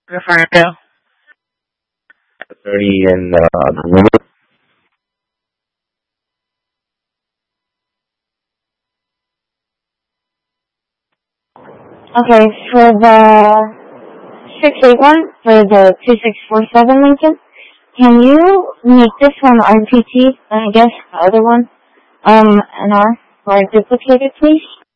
Ricardo. 30 and the limit. Okay, for the 681 for the 2647 Lincoln, can you make this one RPT and I guess the other one NR or duplicated, please?